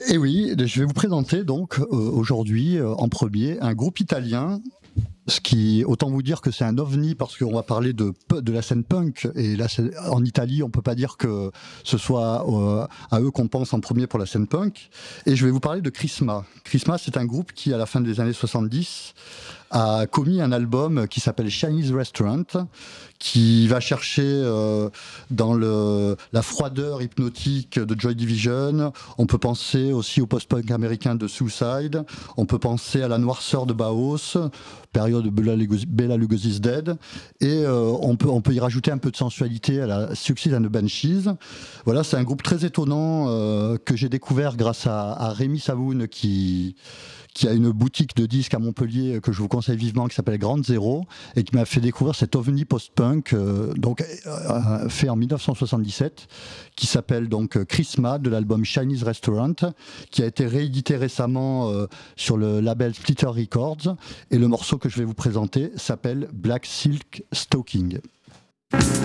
Et oui, je vais vous présenter donc aujourd'hui en premier un groupe italien. Ce qui, autant vous dire que c'est un ovni parce qu'on va parler de la scène punk et là en Italie on peut pas dire que ce soit à eux qu'on pense en premier pour la scène punk. Et je vais vous parler de Chrisma. Chrisma, c'est un groupe qui à la fin des années 70 a commis un album qui s'appelle Chinese Restaurant, qui va chercher dans la froideur hypnotique de Joy Division. On peut penser aussi au post-punk américain de Suicide. On peut penser à la noirceur de Bauhaus, période de Bela Lugosi's Dead. Et on peut y rajouter un peu de sensualité à la Suicide and the Banshees. Voilà, c'est un groupe très étonnant que j'ai découvert grâce à Rémi Savoun qui a une boutique de disques à Montpellier que je vous conseille vivement, qui s'appelle Grande Zéro, et qui m'a fait découvrir cet ovni post-punk fait en 1977, qui s'appelle donc Chrisma, de l'album Chinese Restaurant, qui a été réédité récemment sur le label Splitter Records, et le morceau que je vais vous présenter s'appelle Black Silk Stocking.